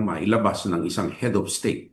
mailabas ng isang head of state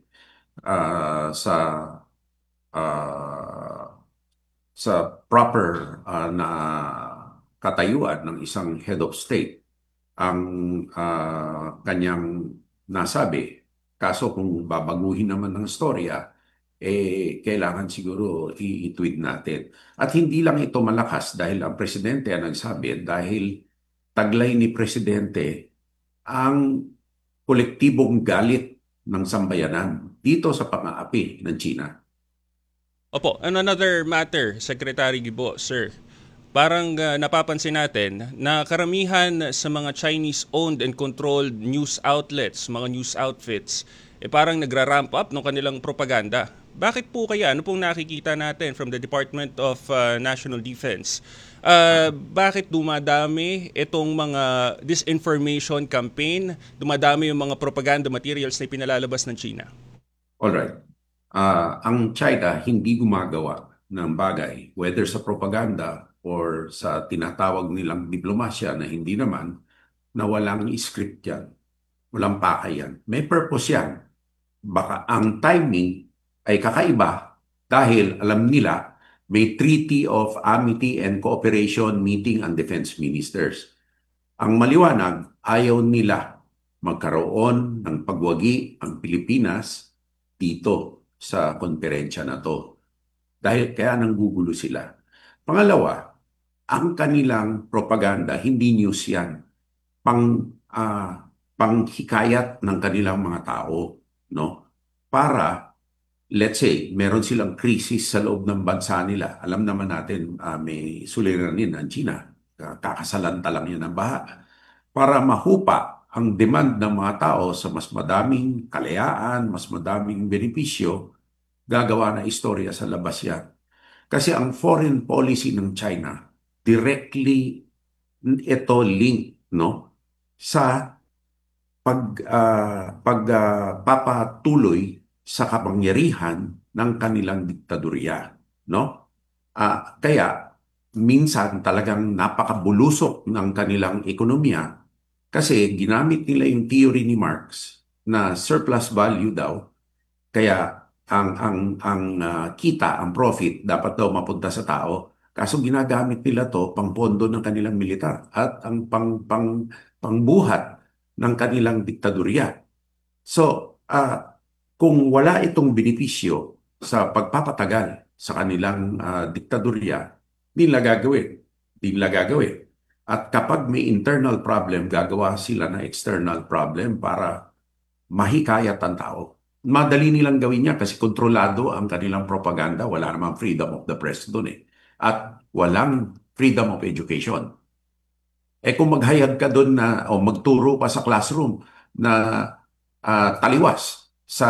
ah, sa proper na katayuan ng isang head of state ang kanyang nasabi. Kaso kung babaguhin naman ng storya, kailangan siguro i-tweet natin. At hindi lang ito malakas dahil ang presidente ang nagsabi, dahil taglay ni presidente ang kolektibong galit ng sambayanan dito sa pang-aapi ng China. Opo, and another matter, Secretary Gibo, sir. Parang napapansin natin na karamihan sa mga Chinese-owned and controlled news outlets, mga news outfits, parang nagra-ramp up ng kanilang propaganda. Bakit po kaya? Ano pong nakikita natin from the Department of National Defense? Bakit dumadami itong mga disinformation campaign, dumadami yung mga propaganda materials na pinalalabas ng China? Alright. Ang China hindi gumagawa ng bagay, whether sa propaganda or sa tinatawag nilang diplomasya na hindi naman, na walang script yan, walang pakay yan. May purpose yan. Baka ang timing ay kakaiba dahil alam nila may Treaty of Amity and Cooperation meeting ang defense ministers. Ang maliwanag, ayaw nila magkaroon ng pagwagi ang Pilipinas dito sa konferensya na to. Dahil kaya nanggugulo sila. Pangalawa, ang kanilang propaganda, hindi news yan. Panghikayat ng kanilang mga tao, no? Para, let's say, meron silang krisis sa loob ng bansa nila. Alam naman natin, may suliranin ang China. Kakasalanta lang yan ng baha. Para mahupa ang demand ng mga tao sa mas madaming kalayaan, mas madaming benepisyo, gagawa na istorya sa labas yan. Kasi ang foreign policy ng China, directly ito link, no, sa pagpapatuloy sa kapangyarihan ng kanilang diktadorya, no? Kaya minsan talagang napakabulusok ng kanilang ekonomiya kasi ginamit nila yung theory ni Marx na surplus value daw. Kaya ang kita, ang profit dapat daw mapunta sa tao. Kaso ginagamit nila to pangpondo ng kanilang militar at ang pangbuhat ng kanilang diktadorya. So, kung wala itong benepisyo sa pagpapatagal sa kanilang diktadorya, di nila gagawin. Di nila gagawin. At kapag may internal problem, gagawa sila ng external problem para mahikayat ang tao. Madali nilang gawin niya kasi kontrolado ang kanilang propaganda. Wala namang freedom of the press doon eh. At walang freedom of education. Kung maghayag ka doon na o magturo pa sa classroom na taliwas sa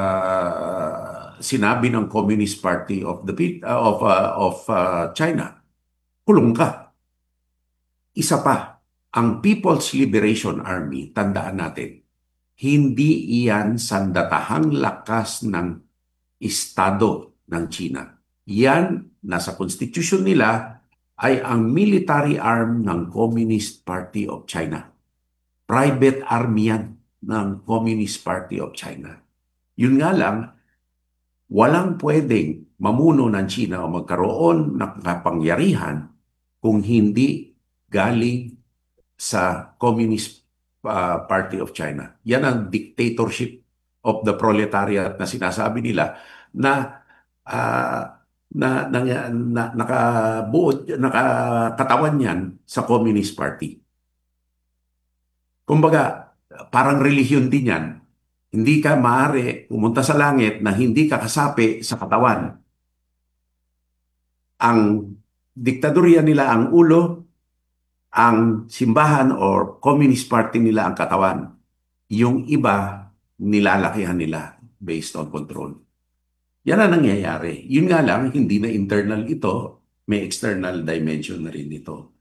sinabi ng Communist Party of the China, kulong ka. Isa pa, ang People's Liberation Army, tandaan natin, hindi iyan sandatahang lakas ng Estado ng China. Yan, nasa constitution nila, ay ang military arm ng Communist Party of China. Private army yan ng Communist Party of China. Yun nga lang, walang pwedeng mamuno ng China o magkaroon ng kapangyarihan kung hindi galing sa Communist Party of China. Yan ang dictatorship of the proletariat na sinasabi nila na nakakatawan yan sa Communist Party. Kumbaga, parang relihiyon din yan. Hindi ka maaari pumunta sa langit na hindi ka kasapi sa katawan. Ang diktadorya nila ang ulo, ang simbahan or Communist Party nila ang katawan. Yung iba, nilalakihan nila based on control. Yan ang nangyayari. Yun nga lang, hindi na internal ito, may external dimension na rin ito.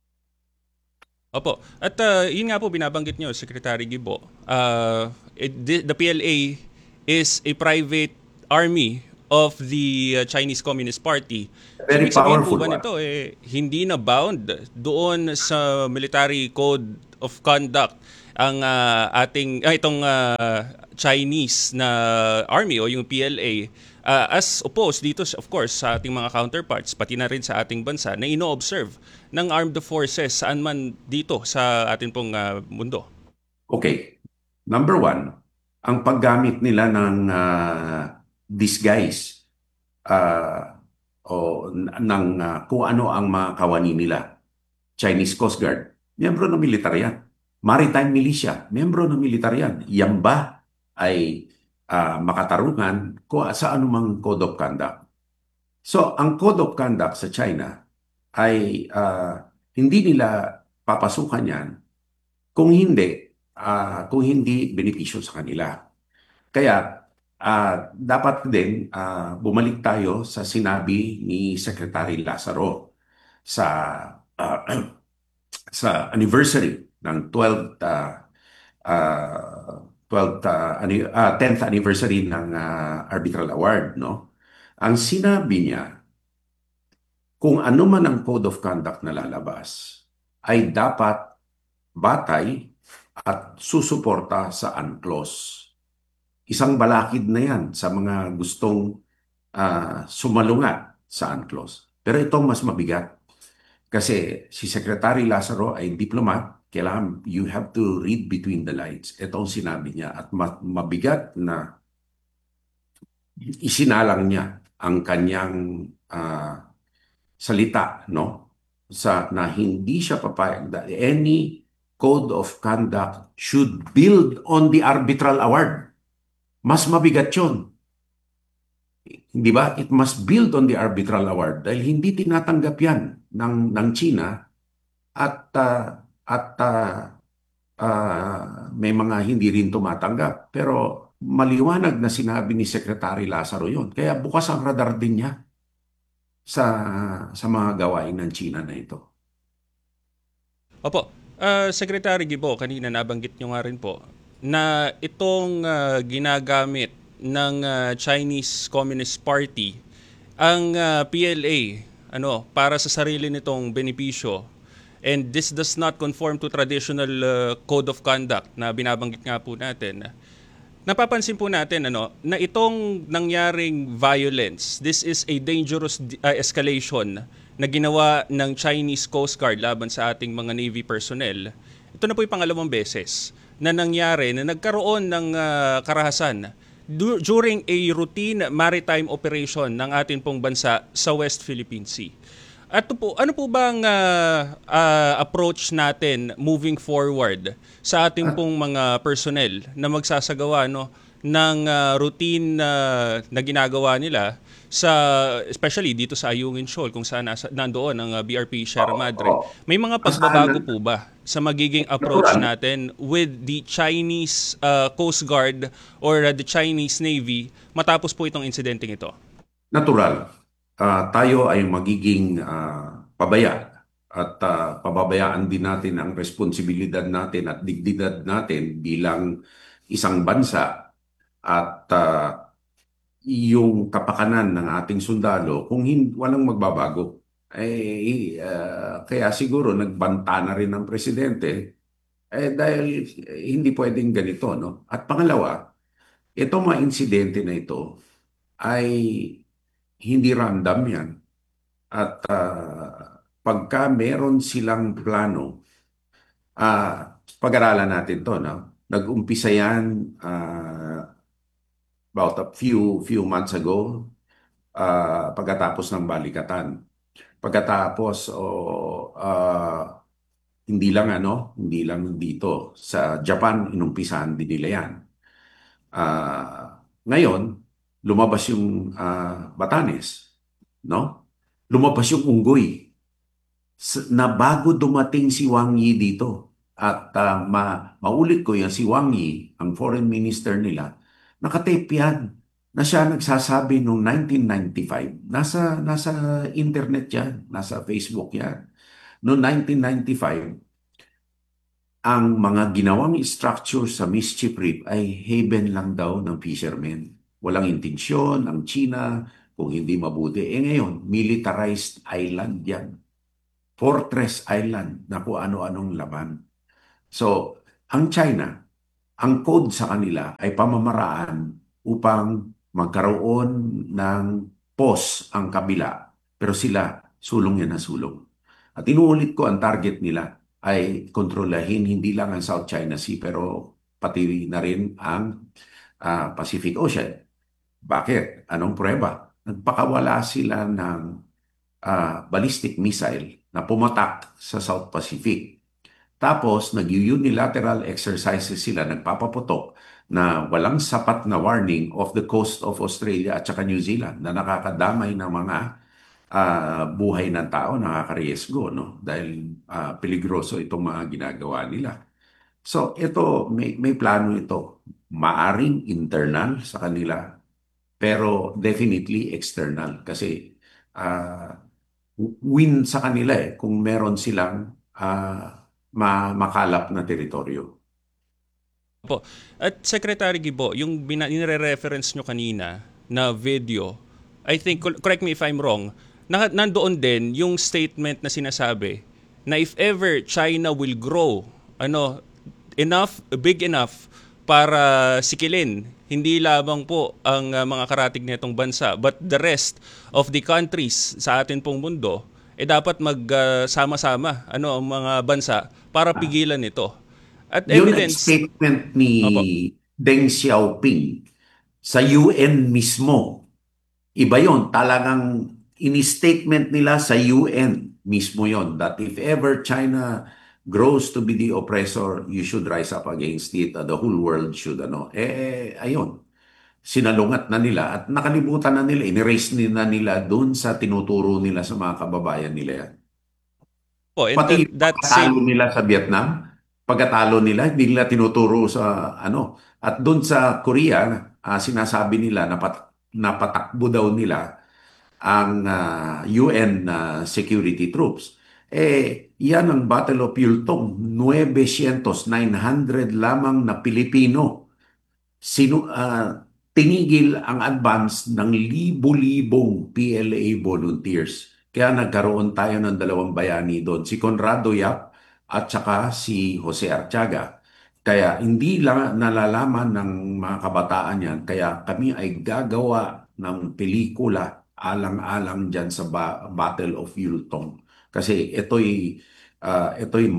Opo. At yun nga po binabanggit nyo, Secretary Gibo. The PLA is a private army of the Chinese Communist Party. So, Very ibig sabihin po powerful ba one. nito, hindi na bound doon sa military code of conduct ang itong Chinese na army o yung PLA as opposed dito of course sa ating mga counterparts pati na rin sa ating bansa na ino-observe ng armed forces saan man dito sa ating pong mundo. Okay. Number one, ang paggamit nila ng disguise o ng kung ano ang mga kawani nila. Chinese Coast Guard, miyembro ng militar yan. Maritime Militia, miyembro ng militar yan. Yan ba ay makatarungan sa anumang Code of Conduct? So, ang Code of Conduct sa China ay hindi nila papasukan yan kung hindi benepisyo sa kanila. Kaya dapat din bumalik tayo sa sinabi ni Secretary Lazaro sa ah, sa anniversary ng 10th anniversary ng Arbitral Award, no? Ang sinabi niya, kung ano man ang Code of Conduct na lalabas, ay dapat batay at susuporta sa UNCLOS. Isang balakid na yan sa mga gustong sumalungat sa UNCLOS. Pero itong mas mabigat. Kasi si Secretary Lazaro ay diplomat, kailangan you have to read between the lines. Ito ang sinabi niya at mabigat na isinalang niya ang kanyang salita, no? Na hindi siya papayag that any code of conduct should build on the arbitral award. Mas mabigat yun. Di ba? It must build on the arbitral award dahil hindi tinatanggap yan ng China at may mga hindi rin tumatanggap. Pero maliwanag na sinabi ni Secretary Lazaro yon. Kaya bukas ang radar din niya sa mga gawain ng China na ito. Opo, Secretary Gibo, kanina nabanggit nyo nga rin po na itong ginagamit ng Chinese Communist Party ang PLA para sa sarili nitong benepisyo, and this does not conform to traditional code of conduct na binabanggit nga po natin. Napapansin po natin na itong nangyaring violence, this is a dangerous escalation na ginawa ng Chinese Coast Guard laban sa ating mga Navy personnel. Ito na po yung pangalawang beses na nangyari na nagkaroon ng karahasan during a routine maritime operation ng ating pong bansa sa West Philippine Sea. At ano po bang approach natin moving forward sa ating pong mga personnel na magsasagawa ng routine na ginagawa nila especially dito sa Ayungin Shoal kung saan nandoon ang BRP Sierra Madre. May mga pagbabago po ba sa magiging approach natin with the Chinese Coast Guard or the Chinese Navy matapos po itong insidenteng ito? Natural. Tayo ay magiging pabaya at pababayaan din natin ang responsibilidad natin at dignidad natin bilang isang bansa at yung kapakanan ng ating sundalo kung walang magbabago. Kaya siguro nagbanta na rin ang presidente dahil hindi pwedeng ganito, no? At pangalawa, itong mga insidente na ito ay hindi random yan. At pagka meron silang plano, pag-aralan natin to, no? Nag-umpisa yan about a few months ago pagkatapos ng balikatan. Pagkatapos hindi lang dito sa Japan inumpisahan din nila yan. Ngayon lumabas yung Batanes, no? Lumabas yung Unggoy na bago dumating si Wang Yi dito. At maulit ko yan, si Wang Yi, ang foreign minister nila, nakatape yan na siya nagsasabi noong 1995. Nasa internet yan, nasa Facebook yan. Noong 1995, ang mga ginawang structure sa Mischief Reef ay haven lang daw ng fishermen. Walang intensyon ng China kung hindi mabuti. Ngayon, militarized island yan. Fortress island na kung ano-anong laman. So, Ang China, ang code sa kanila ay pamamaraan upang magkaroon ng pause ang kabila. Pero sila, sulong yan na sulong. At inuulit ko, ang target nila ay kontrolahin hindi lang ang South China Sea pero pati na rin ang Pacific Ocean. Bakit? Anong prueba? Nagpakawala sila ng ballistic missile na pumatak sa South Pacific. Tapos, nag-unilateral exercises sila, nagpapaputok na walang sapat na warning off the coast of Australia at saka New Zealand na nakakadamay ng mga buhay ng tao, nakakariesgo, no? Dahil peligroso itong mga ginagawa nila. So, ito, may plano ito. Maaring internal sa kanila, pero definitely external. Kasi ah, win sa kanila kung meron silang makalap na teritoryo. Po. At Secretary Gibo, yung nire-reference nyo kanina na video, I think, correct me if I'm wrong, nandoon din yung statement na sinasabi na if ever China will grow big enough para sikilin hindi lamang po ang mga karatig nitong bansa but the rest of the countries sa atin pong mundo dapat magsama-sama ang mga bansa para Ah, pigilan ito. At Yun ang evidence. statement ni Opo. Deng Xiaoping sa UN mismo. Iba yon, talagang ini-statement nila sa UN mismo yon that if ever China grows to be the oppressor, you should rise up against it. The whole world should, ayun. Sinalungat na nila at nakalimutan na nila, in-erase na nila dun sa tinuturo nila sa mga kababayan nila yan. Po, and Pati that, yung that pagkatalo same. nila sa Vietnam, pagkatalo nila, hindi nila tinuturo sa ano. At doon sa Korea, sinasabi nila na napatakbo daw nila ang UN security troops. Yan ang Battle of Yultong, 900, 900 lamang na Pilipino tinigil ang advance ng libo-libong PLA volunteers. Kaya nagkaroon tayo ng dalawang bayani doon, si Conrado Yap at saka si Jose Artiaga. Kaya hindi lang nalalaman ng mga kabataan yan, kaya kami ay gagawa ng pelikula alang-alang dyan sa Battle of Yultong. Kasi ito'y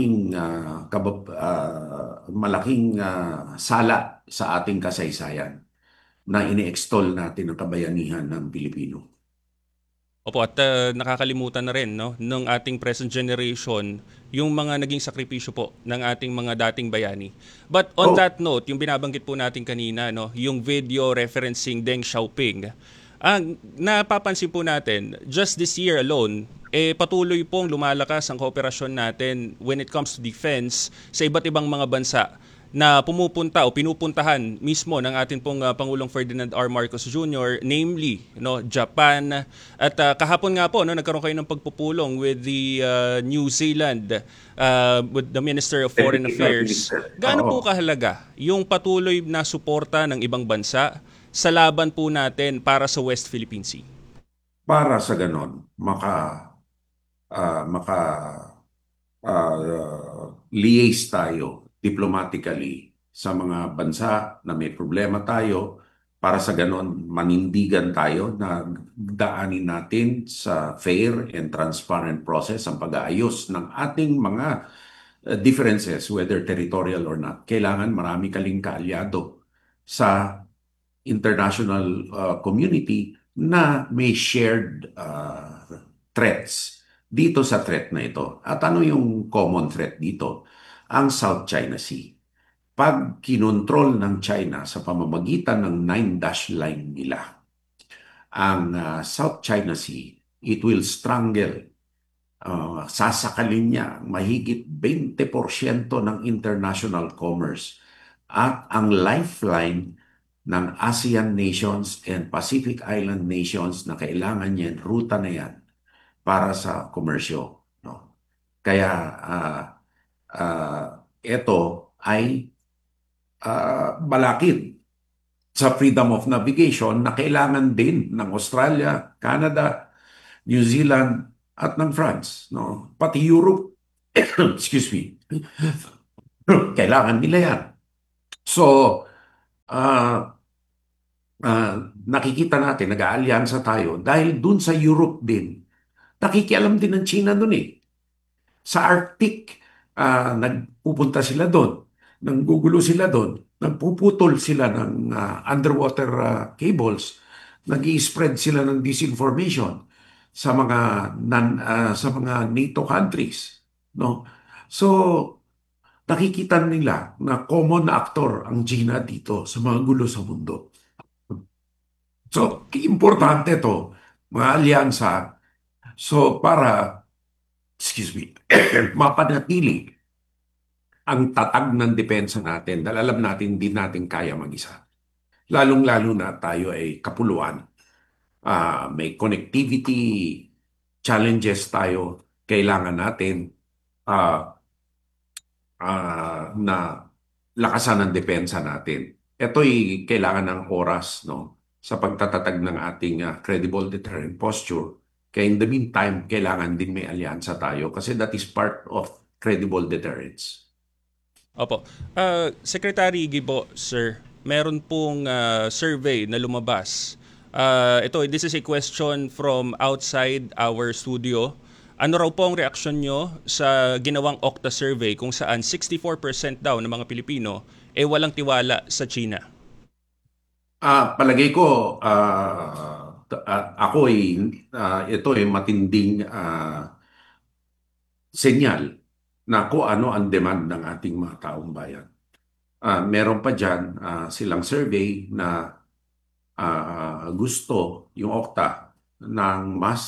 malaking sala sa ating kasaysayan na ini-extol natin ang kabayanihan ng Pilipino. Opo, at nakakalimutan na rin ng ating present generation yung mga naging sakripisyo po ng ating mga dating bayani. But on Oh, that note, yung binabanggit po natin kanina, yung video referencing Deng Xiaoping, napapansin po natin, just this year alone, patuloy pong lumalakas ang kooperasyon natin when it comes to defense sa iba't ibang mga bansa na pumupunta o pinupuntahan mismo ng ating pong Pangulong Ferdinand R. Marcos Jr., namely Japan. At kahapon nga po nagkaroon kayo ng pagpupulong with the New Zealand, with the Minister of Foreign Deputy Prime Affairs. Minister. Gaano po Oo. kahalaga yung patuloy na suporta ng ibang bansa sa laban po natin para sa West Philippine Sea? Para sa ganon, maka liaise tayo diplomatically sa mga bansa na may problema tayo para sa ganon manindigan tayo na daanin natin sa fair and transparent process ang pag-aayos ng ating mga differences, whether territorial or not. Kailangan marami kaling kaalyado sa international community na may shared threats dito sa threat na ito. At ano yung common threat dito? Ang South China Sea. Pag kinontrol ng China sa pamamagitan ng Nine Dash Line nila, ang South China Sea, it will strangle, sasakalin niya mahigit 20% ng international commerce at ang lifeline ng ASEAN nations and Pacific Island nations na kailangan yan, ruta na yan para sa komersyo. No? Kaya ito ay balakid sa freedom of navigation na kailangan din ng Australia, Canada, New Zealand at ng France. No? Pati Europe, excuse me, Kailangan nila yan. So, ah, nakikita natin, nag-aalyansa tayo dahil dun sa Europe din, nakikialam din ng China dun eh. Sa Arctic, nagpupunta sila doon, nanggugulo sila doon, nagpuputol sila ng underwater cables, nag-i-spread sila ng disinformation sa mga sa mga NATO countries, no? So, nakikita nila na common actor ang China dito sa mga gulo sa mundo. Opo. So, importante to, mga alyansa. So, para, excuse me, mapanatili ang tatag ng depensa natin dahil alam natin hindi natin kaya mag-isa. Lalong-lalo na tayo ay kapuluan. May connectivity challenges tayo. Kailangan natin ah, na lakasan ang depensa natin. Ito'y kailangan ng oras, no, sa pagtatatag ng ating credible deterrent posture. Kaya in the meantime, kailangan din may alyansa tayo kasi that is part of credible deterrence. Opo. Secretary Gibo, sir, meron pong survey na lumabas. This is a question from outside our studio. Ano raw po ang reaksyon nyo sa ginawang Okta survey kung saan 64% daw ng mga Pilipino walang tiwala sa China? Palagay ko, ako ay, ito ay matinding senyal na kung ano ang demand ng ating mga taong bayan. Meron pa dyan silang survey na gusto yung Okta ng mas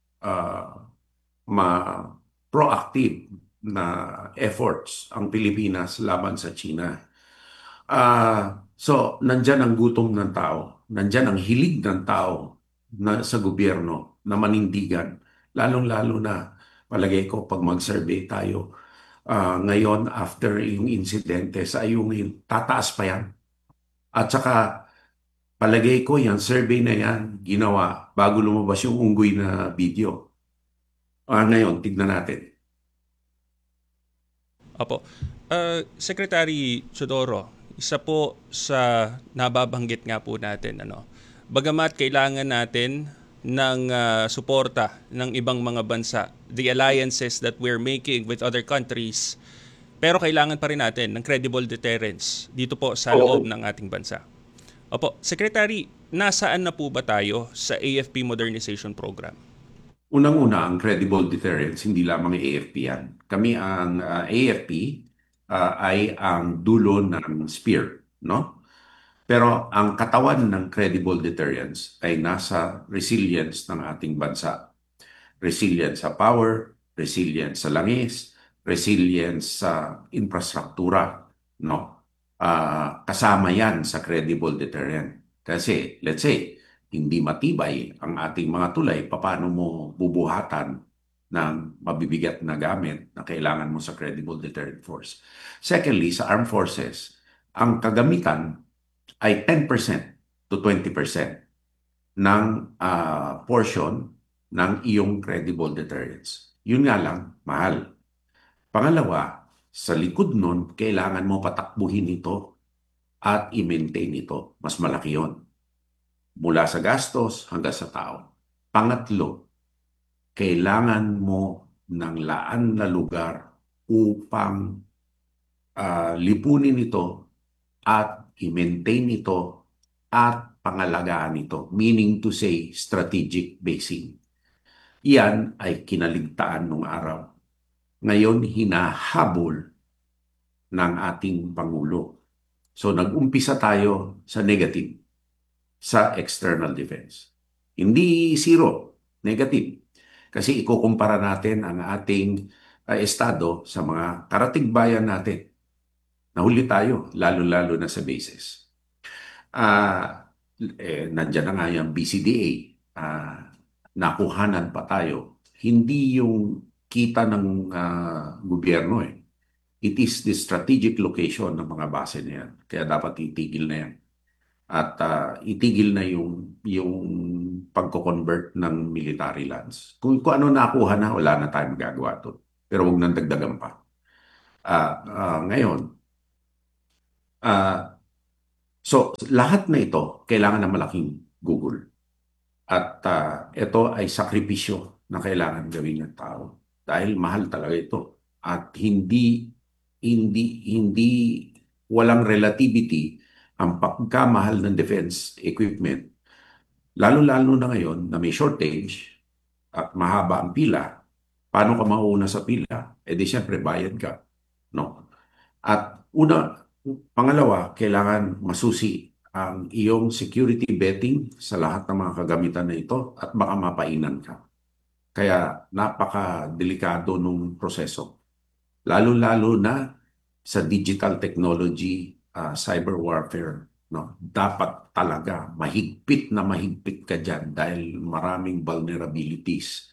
proactive na efforts ang Pilipinas laban sa China. So, nandyan ang gutom ng tao. Nandyan ang hilig ng tao sa gobyerno na manindigan. Lalong-lalo na, palagay ko, pag mag-survey tayo, ngayon, after yung insidente sa Ayungin, tataas pa yan. At saka, palagay ko, yung survey na yan, ginawa bago lumabas yung unggoy na video. Ngayon, tignan natin. Opo. Secretary Chodoro, isa po sa nababanggit nga po natin, bagamat kailangan natin ng suporta ng ibang mga bansa, the alliances that we're making with other countries, pero kailangan pa rin natin ng credible deterrence dito po sa loob Oo. ng ating bansa. Opo, Secretary, nasaan na po ba tayo sa AFP Modernization Program? Unang-una, ang credible deterrence, hindi lamang AFP yan. Kami ang AFP ay ang dulo ng spear, no? Pero ang katawan ng credible deterrence ay nasa resilience ng ating bansa. Resilience sa power, resilience sa langis, resilience sa infrastruktura, no? Kasama yan sa credible deterrent. Kasi, let's say, hindi matibay ang ating mga tulay, paano mo bubuhatan ng mabibigat na gamit na kailangan mo sa credible deterrent force. Secondly, sa armed forces, ang kagamitan ay 10% to 20% ng portion ng iyong credible deterrence. Yun nga lang, mahal. Pangalawa, sa likod nun, kailangan mo patakbuhin ito at i-maintain ito. Mas malaki yon. Mula sa gastos hanggang sa tao. Pangatlo, kailangan mo ng laan na lugar upang lipunin ito at i-maintain ito at pangalagaan ito. Meaning to say, strategic basing. Iyan ay kinaligtaan nung araw. Ngayon, hinahabol ng ating Pangulo. So, nag-umpisa tayo sa negative, sa external defense. Hindi zero, negative. Kasi ikukumpara natin ang ating estado sa mga karatig bayan natin. Nahuli tayo, lalo-lalo na sa bases. Nandiyan na nga yung BCDA. Nakuhanan pa tayo. Hindi yung kita ng gobyerno eh. It is the strategic location ng mga base na yan. Kaya dapat itigil na yan. At itigil na yung pagko-convert ng military lands. Kung ano nakuha na, wala na tayong magagawa doon. Pero huwag nang dagdagan pa. Ngayon, ah, so lahat na ito kailangan ng malaking Google. At ito ay sakripisyo na kailangan gawin ng tao dahil mahal talaga ito. At hindi walang relativity ang pagkamahal ng defense equipment. Lalo-lalo na ngayon na may shortage at mahaba ang pila. Paano ka mauuna sa pila? Eh di siyempre bayad ka. No? At pangalawa, kailangan masusi ang iyong security vetting sa lahat ng mga kagamitan na ito at baka mapainan ka. Kaya napaka-delikado nung proseso. Lalo-lalo na sa digital technology, cyber warfare. No? Dapat talaga mahigpit ka dyan dahil maraming vulnerabilities.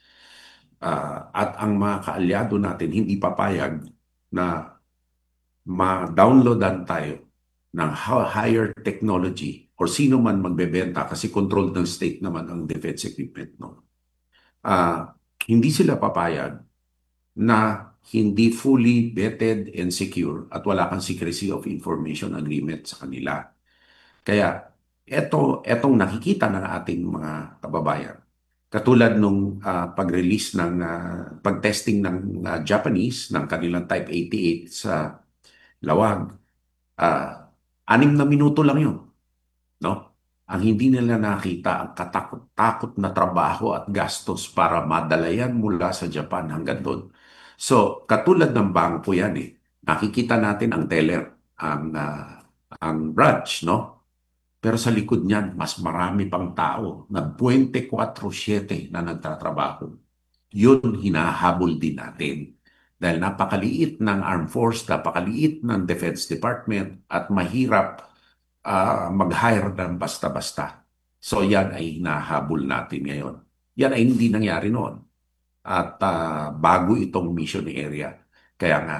At ang mga kaalyado natin hindi papayag na ma-downloadan tayo ng higher technology or sino man magbebenta kasi controlled ng state naman ang defense equipment. No? Ah, Hindi sila papayag na hindi fully vetted and secure at wala kang secrecy of information agreement sa kanila. Kaya etong nakikita ng ating mga kababayan, katulad nung pag-release ng pag-testing ng Japanese ng kanilang Type 88 sa Lawag, 6 na minuto lang yun, no? Ang hindi nila nakita ang katakot-takot na trabaho at gastos para madala yan mula sa Japan hanggang doon. So, katulad ng bangko yan eh. Nakikita natin ang teller, ang branch, no? Pero sa likod niyan, mas marami pang tao na 24/7 na nagtatrabaho. Yun hinahabol din natin. Dahil napakaliit ng Armed Force, napakaliit ng Defense Department at mahirap mag-hire ng basta-basta. So yan ay hinahabol natin ngayon. Yan ay hindi nangyari noon. At bago itong mission area. Kaya nga,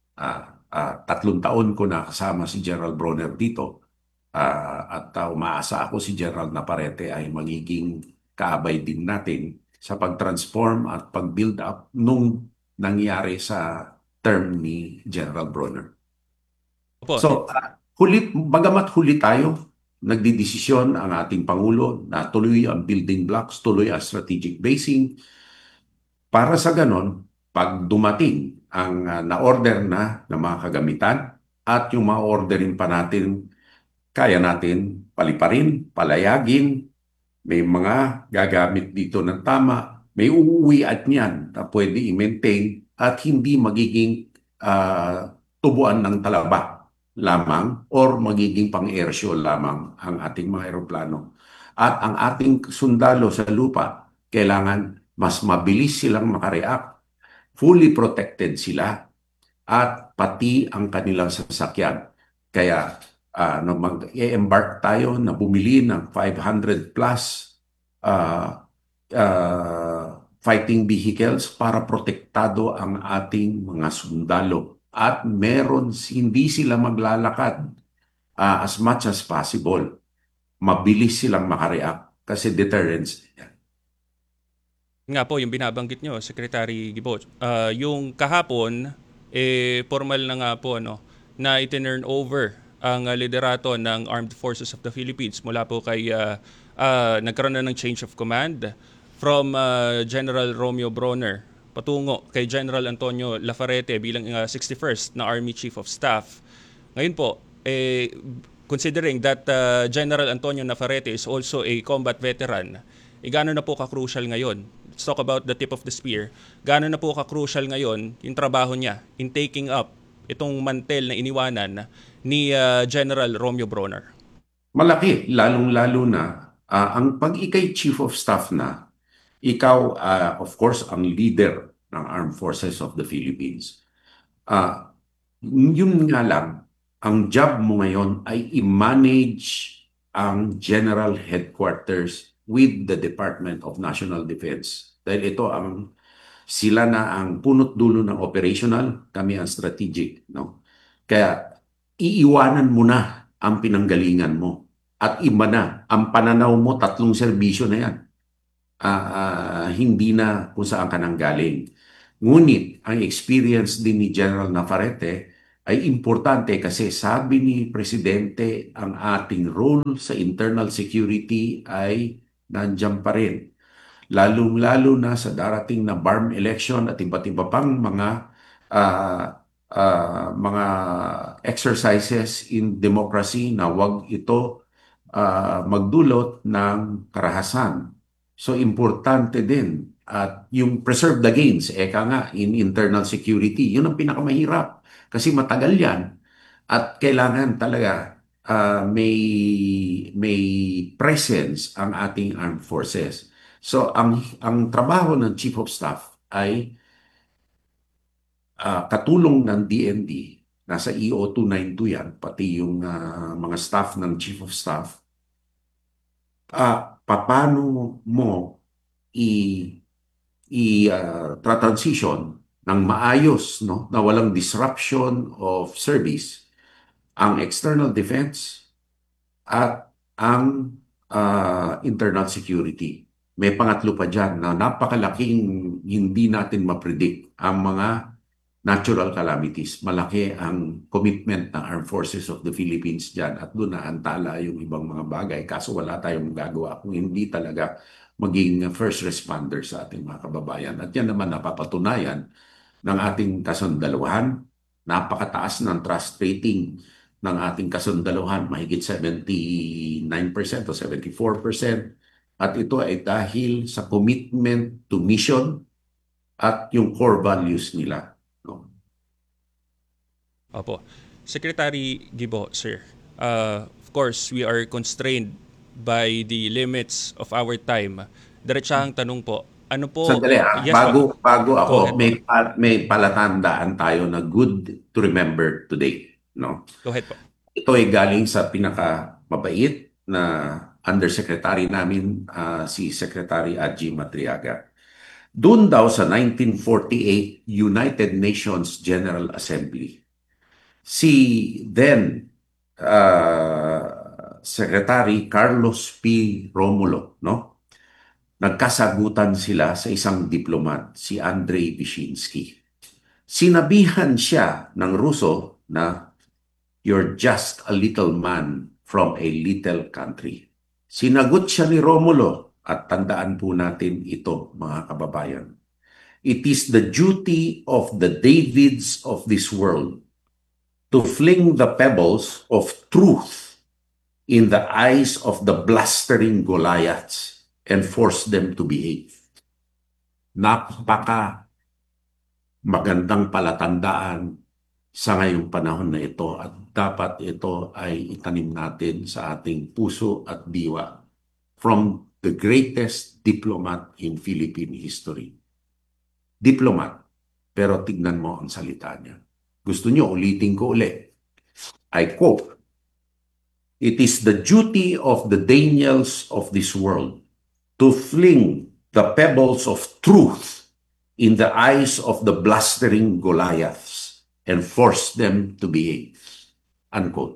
3 taon ko na kasama si General Bronner dito. At umaasa ako si General Naparete ay magiging kaabay din natin sa pag-transform at pag-build up nung nangyari sa term ni General Bronner. Opo, So, bagamat huli tayo, nagdidesisyon ang ating Pangulo na tuloy ang building blocks, tuloy ang strategic basing. Para sa ganon, pag dumating ang na-order na ng mga kagamitan at yung mga orderin pa natin, kaya natin paliparin, palayagin, may mga gagamit dito ng tama, may uuwian niyan na pwede i-maintain at hindi magiging tubuan ng talaba lamang or magiging pang-airshow lamang ang ating mga eroplano. At ang ating sundalo sa lupa, kailangan mas mabilis silang makareact, fully protected sila, at pati ang kanilang sasakyan. Kaya nung mag-embark tayo na bumili ng 500 plus fighting vehicles para protektado ang ating mga sundalo. At hindi sila maglalakad as much as possible. Mabilis silang makareact kasi deterrence. nga po yung binabanggit nyo, Secretary Gibo. Yung kahapon, formal na nga po na itinurn over ang liderato ng Armed Forces of the Philippines mula po kay nagkaroon na ng change of command from General Romeo Bronner patungo kay General Antonio Lafarete bilang 61st na Army Chief of Staff. Ngayon po, considering that General Antonio Lafarete is also a combat veteran, gaano na po ka-crucial ngayon? Let's talk about the tip of the spear. Gaano na po ka-crucial ngayon yung trabaho niya in taking up itong mantel na iniwanan ni General Romeo Bronner? Malaki, lalong-lalo na ang pag-ikay Chief of Staff na, ikaw, of course, ang leader ng Armed Forces of the Philippines. Yun nga lang, ang job mo ngayon ay i-manage ang General Headquarters with the Department of National Defense. Dahil sila na ang punot dulo ng operational, kami ang strategic. No? Kaya iiwanan mo na ang pinanggalingan mo. At iba na, ang pananaw mo, 3 serbisyo na yan. Hindi na kung saan ka nang galing. Ngunit ang experience din ni General Navarrete ay importante kasi sabi ni Presidente ang ating role sa internal security ay nandiyan pa rin. Lalong-lalo na sa darating na BARM election at iba't iba pang ah, mga exercises in democracy na wag ito magdulot ng karahasan. So importante din at yung preserve the gains, eka nga, in internal security, yun ang pinakamahirap kasi matagal yan at kailangan talaga may presence ang ating armed forces. So ang trabaho ng Chief of Staff ay katulong ng DND, nasa EO 292 yan, pati yung mga staff ng Chief of Staff, paano mo i transition ng maayos, no, na walang disruption of service ang external defense at ang internal security. May pangatlo pa dyan na napakalaking hindi natin mapredict ang mga natural calamities. Malaki ang commitment ng Armed Forces of the Philippines dyan at doon naantala yung ibang mga bagay. Kaso wala tayong magagawa kung hindi talaga maging first responder sa ating mga kababayan. At yan naman napapatunayan ng ating kasundaluhan. Napakataas ng trust rating ng ating kasundaluhan, mahigit 79% o 74%. At ito ay dahil sa commitment to mission at yung core values nila. No? Opo. Secretary Gibo, sir. Of course, we are constrained by the limits of our time. Diretsahang tanong po, ano po... Sandali Yes po. bago Go ako, ahead po. may palatandaan tayo na good to remember today. No? Go ahead po. Ito ay galing sa pinakamabait na undersecretary namin, si Secretary Adji Matriaga. Doon daw sa 1948 United Nations General Assembly, si then Secretary Carlos P. Romulo, no? Nagkasagutan sila sa isang diplomat, si Andrei Vyshinsky. Sinabihan siya ng Ruso na you're just a little man from a little country. Sinagot siya ni Romulo at tandaan po natin ito, mga kababayan. It is the duty of the Davids of this world to fling the pebbles of truth in the eyes of the blustering Goliaths and force them to behave. Napaka magandang palatandaan sa ngayong panahon na ito at dapat ito ay itanim natin sa ating puso at diwa from the greatest diplomat in Philippine history. Diplomat, pero tignan mo ang salita niya. Gusto niyo, ulitin ko ulit. I quote, "It is the duty of the Daniels of this world to fling the pebbles of truth in the eyes of the blustering Goliaths and force them to behave." Unquote.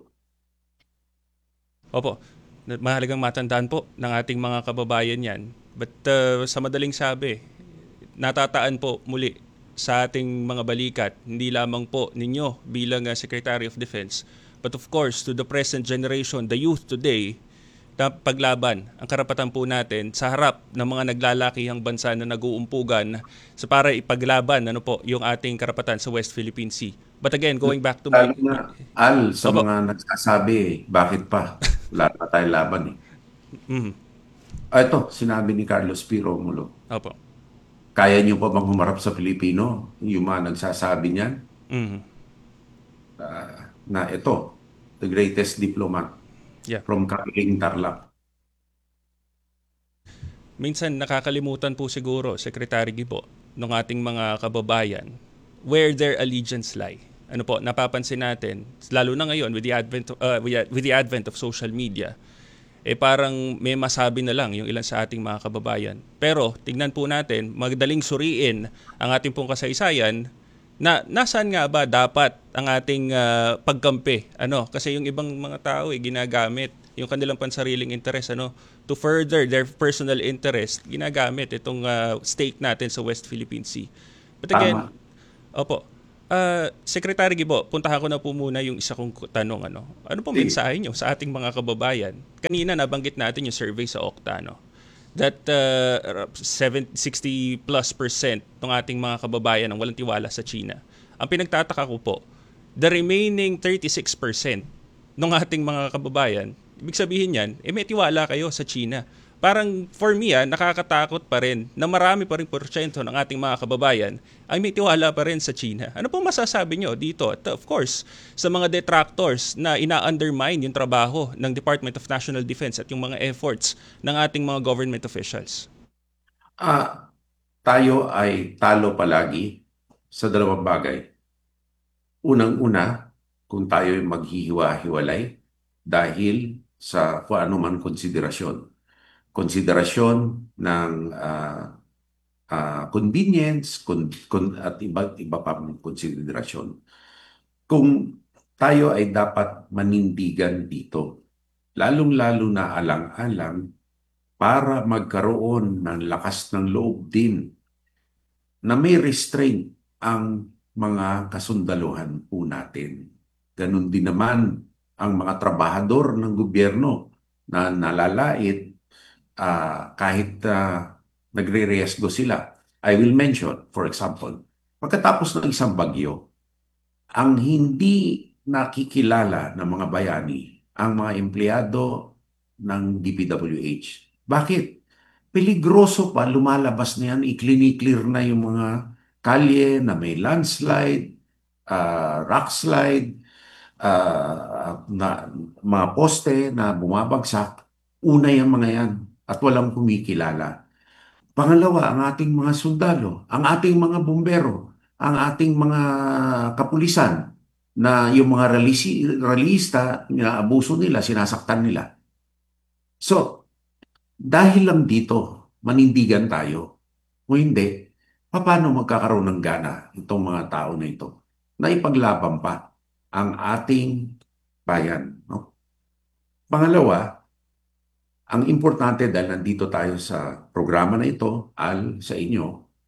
Opo. Mahalagang matandaan po ng ating mga kababayan yan. But sa madaling sabi, natataan po muli sa ating mga balikat, hindi lamang po ninyo bilang Secretary of Defense, but of course to the present generation, the youth today, na paglaban ang karapatan po natin sa harap ng mga naglalakihang bansa na nag-uumpugan sa para ipaglaban po yung ating karapatan sa West Philippine Sea. But again, going back to my... Lalo na, Al, sa Opo. mga nagsasabi, bakit pa? Wala pa tayong laban eh. Mhm. Ito, sinabi ni Carlos P. Romulo. Opo. Kaya niyo pa bang humarap sa Pilipino? Yung mga nagsasabi niyan Mhm. na ito, the greatest diplomat Yeah. from Kapiling Tarlac. Minsan nakakalimutan po siguro, Secretary Gibo, ng ating mga kababayan, where their allegiance lie. Ano po, napapansin natin, lalo na ngayon with the advent of social media, parang may masabi na lang yung ilan sa ating mga kababayan. Pero tignan po natin, magdaling suriin ang ating pong kasaysayan na nasaan nga ba dapat ang ating pagkampi? Kasi yung ibang mga tao ginagamit yung kanilang pansariling interest to further their personal interest, ginagamit itong stake natin sa West Philippine Sea. But again, Tama. opo, Secretary Gibo, puntahan ko na po muna yung isa kong tanong. Ano pong Sige. mensahe nyo sa ating mga kababayan? Kanina nabanggit natin yung survey sa Okta, no? That 60 plus percent ng ating mga kababayan ang walang tiwala sa China. Ang pinagtataka ko po, the remaining 36% ng ating mga kababayan, ibig sabihin yan, may tiwala kayo sa China. Parang for me, nakakatakot pa rin na marami pa rin porsyento ng ating mga kababayan ay may tiwala pa rin sa China. Ano pong masasabi nyo dito? At of course, sa mga detractors na ina-undermine yung trabaho ng Department of National Defense at yung mga efforts ng ating mga government officials. Tayo ay talo palagi sa dalawang bagay. Unang-una, kung tayo ay maghihiwa-hiwalay dahil sa kung ano man konsiderasyon. Konsiderasyon ng convenience at iba't iba pang konsiderasyon. Kung tayo ay dapat manindigan dito, lalong-lalo na alang-alang para magkaroon ng lakas ng loob din na may restraint ang mga kasundaluhan po natin. Ganon din naman ang mga trabahador ng gobyerno na nalalait kahit nagre-riesgo sila. I will mention, for example, pagkatapos ng isang bagyo, ang hindi nakikilala ng mga bayani, ang mga empleyado ng DPWH. Bakit? Peligroso pa, lumalabas na yan, i-clear na yung mga kalye na may landslide, rock slide, na, mga poste na bumabagsak. Una yung mga yan at walang kumikilala. Pangalawa, ang ating mga sundalo, ang ating mga bumbero, ang ating mga kapulisan na yung mga realista, abuso nila, sinasaktan nila. So, dahil lang dito, manindigan tayo. O hindi, paano magkakaroon ng gana itong mga tao na ito na ipaglaban pa ang ating bayan? No? Pangalawa, ang importante dahil nandito tayo sa programa na ito, sa inyo,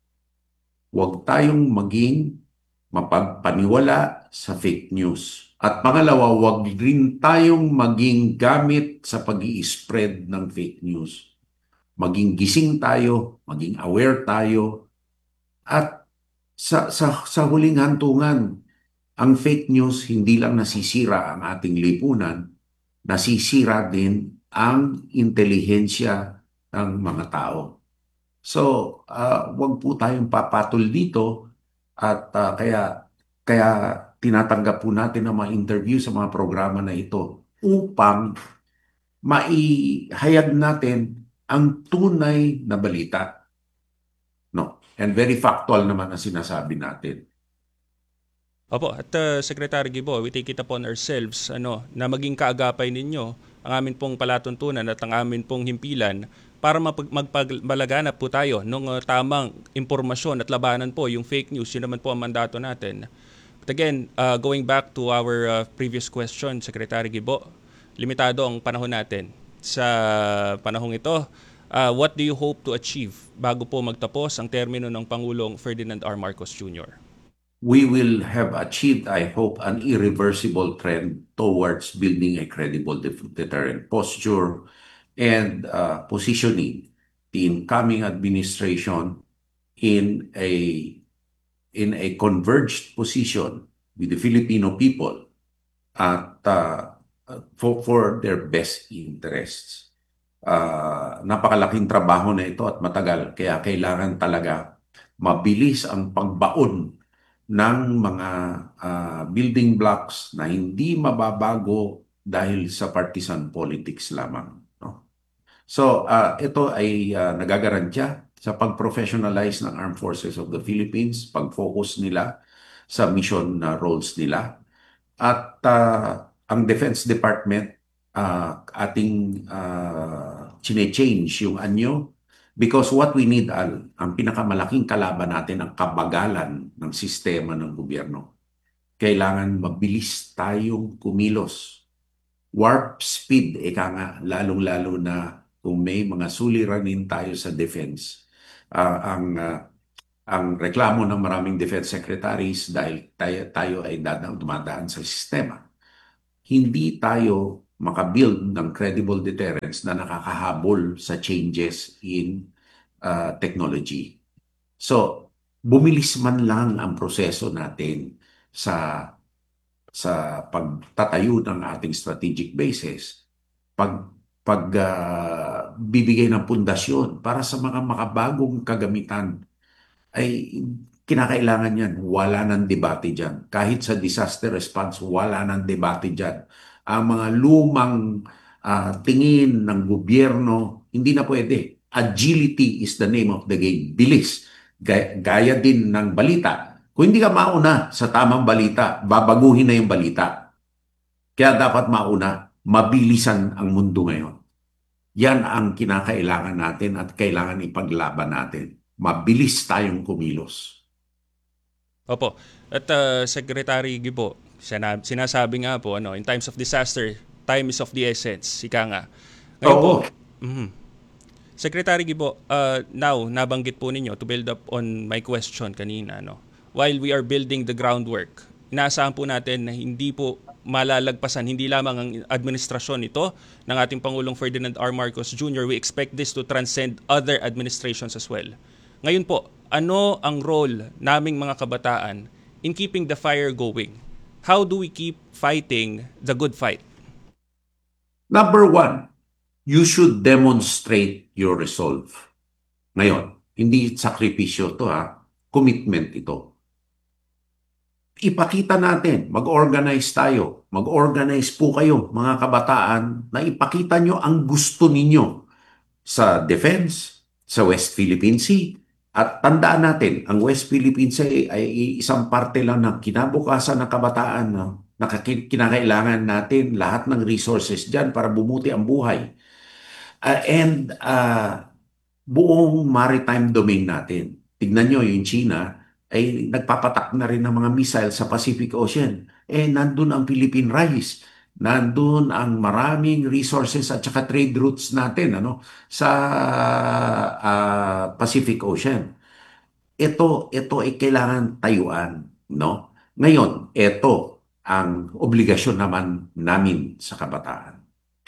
huwag tayong maging mapagpaniwala sa fake news. At pangalawa, huwag rin tayong maging gamit sa pag-i-spread ng fake news. Maging gising tayo, maging aware tayo, at sa huling hantungan, ang fake news hindi lang nasisira ang ating lipunan, nasisira din ang intelihensya ng mga tao. So, wag po tayong papatol dito at kaya tinatanggap po natin ang mga interview sa mga programa na ito upang maihayag natin ang tunay na balita. No? And very factual naman ang sinasabi natin. Opo, at Secretary Gibo, we take it upon ourselves na maging kaagapay ninyo ang amin pong palatuntunan at ang amin pong himpilan para magpagmalaganap po tayo ng tamang impormasyon at labanan po yung fake news. Yun naman po ang mandato natin. But again, going back to our previous question, Secretary Gibo, limitado ang panahon natin. Sa panahong ito, what do you hope to achieve bago po magtapos ang termino ng Pangulong Ferdinand R. Marcos Jr.? We will have achieved, I hope, an irreversible trend towards building a credible deterrent posture and positioning the incoming administration in a converged position with the Filipino people at for their best interests. Napakalaking trabaho na ito at matagal, kaya kailangan talaga mabilis ang pagbaon ng mga building blocks na hindi mababago dahil sa partisan politics lamang. No? So, ito ay nagagarantya sa pag-professionalize ng Armed Forces of the Philippines, pag-focus nila sa mission na roles nila. At ang Defense Department, ating chine-change yung anyo because what we need, ang pinakamalaking kalaban natin, ang kabagalan ng sistema ng gobyerno. Kailangan mabilis tayong kumilos. Warp speed, ika nga, lalong-lalo na kung may mga suliranin tayo sa defense. Ang ang reklamo ng maraming defense secretaries dahil tayo ay dumadaan sa sistema. Hindi tayo makabuild ng credible deterrence na nakakahabol sa changes in technology. So, bumilis man lang ang proseso natin sa pagtatayo ng ating strategic bases, bibigay ng pundasyon para sa mga makabagong kagamitan, ay kinakailangan yan. Wala nang debate dyan. Kahit sa disaster response, wala nang debate dyan. Ang mga lumang tingin ng gobyerno, hindi na pwede. Agility is the name of the game. Bilis. Gaya din ng balita. Kung hindi ka mauna sa tamang balita, babaguhin na yung balita. Kaya dapat mauna, mabilisan ang mundo ngayon. Yan ang kinakailangan natin at kailangan ipaglaban natin. Mabilis tayong kumilos. Opo. At Secretary Gibo, sinasabi nga po, in times of disaster, time is of the essence. Ika nga. Ngayon po, Oo. Secretary Gibo, now, nabanggit po ninyo to build up on my question kanina, while we are building the groundwork, inaasahan po natin na hindi po malalagpasan, hindi lamang ang administrasyon ito ng ating Pangulong Ferdinand R. Marcos Jr. We expect this to transcend other administrations as well. Ngayon po, ano ang role naming mga kabataan in keeping the fire going? How do we keep fighting the good fight? Number one, you should demonstrate your resolve. Ngayon, hindi sakripisyo to commitment ito. Ipakita natin, mag-organize tayo. Mag-organize po kayo, mga kabataan, na ipakita nyo ang gusto ninyo sa defense, sa West Philippine Sea. At tandaan natin, ang West Philippine Sea ay isang parte lang ng kinabukasan ng kabataan. Na kinakailangan natin lahat ng resources dyan para bumuti ang buhay. And buong maritime domain natin. Tignan nyo yung China, ay nagpapatak na rin ng mga missile sa Pacific Ocean. Nandun ang Philippine Rice. Nandun ang maraming resources at saka trade routes natin sa Pacific Ocean. Ito ay kailangan tayuan. Ngayon, ito ang obligasyon naman namin sa kabataan.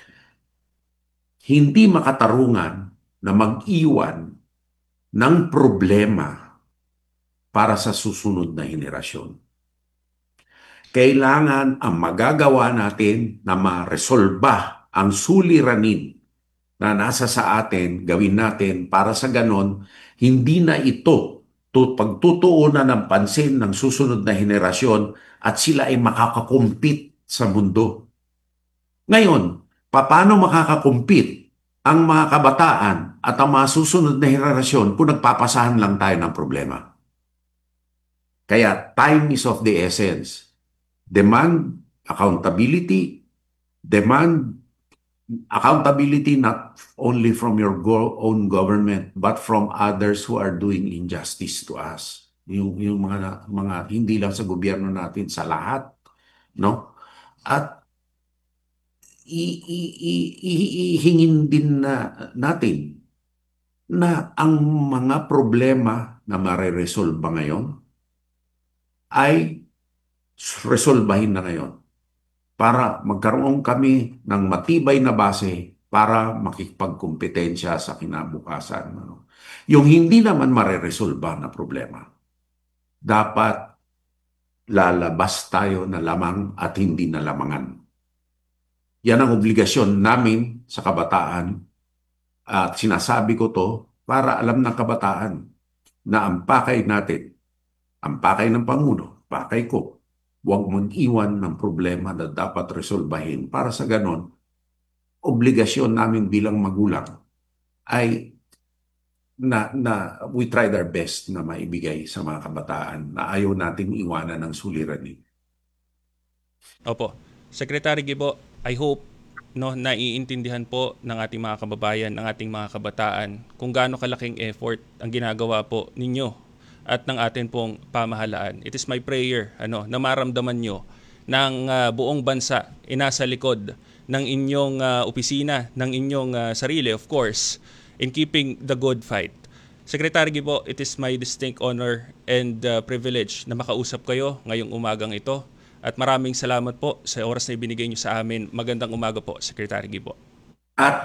Hindi makatarungan na mag-iwan ng problema para sa susunod na henerasyon. Kailangan ang magagawa natin na maresolba ang suliranin na nasa sa atin, gawin natin para sa ganon, hindi na ito pagtutuunan ng pansin ng susunod na henerasyon at sila ay makakakumpit sa mundo. Ngayon, paano makakakumpit ang mga kabataan at ang mga susunod na henerasyon kung nagpapasahan lang tayo ng problema? Kaya time is of the essence. Demand accountability. Demand accountability not only from your own government but from others who are doing injustice to us. Yung mga hindi lang sa gobyerno natin, sa lahat, At ihingin din natin na ang mga problema na mareresolba ngayon ay resolbahin na ngayon para magkaroon kami ng matibay na base para makikipagkompetensya sa kinabukasan. Yung hindi naman mareresolba na problema, dapat lalabas tayo na lamang at hindi na lamangan. Yan ang obligasyon namin sa kabataan at sinasabi ko to para alam ng kabataan na ang pakay natin, ang pakay ng Pangulo, pakay ko, huwag mag-iwan ng problema na dapat resolbahin. Para sa ganon, obligasyon namin bilang magulang ay we tried our best na maibigay sa mga kabataan na ayaw nating iwanan ng suliranin. Opo. Secretary Gibo, I hope naiintindihan po ng ating mga kababayan, ng ating mga kabataan kung gaano kalaking effort ang ginagawa po ninyo at ng atin pong pamahalaan. It is my prayer na maramdaman nyo ng buong bansa inasa likod ng inyong opisina, ng inyong sarili, of course, in keeping the good fight. Secretary Gibo, it is my distinct honor and privilege na makausap kayo ngayong umagang ito. At maraming salamat po sa oras na ibinigay niyo sa amin. Magandang umaga po, Secretary Gibo. At